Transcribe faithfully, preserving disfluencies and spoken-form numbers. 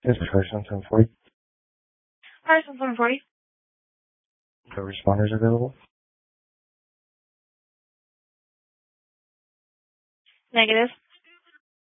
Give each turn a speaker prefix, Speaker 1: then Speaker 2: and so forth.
Speaker 1: This is Carson seven forty.
Speaker 2: Carson seven forty.
Speaker 1: The responders available?
Speaker 2: Negative.